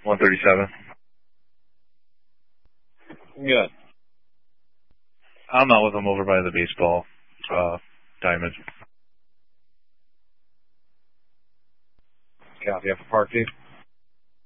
137. Good. I'm out with them over by the baseball diamond. Copy. Up for Park, Chief.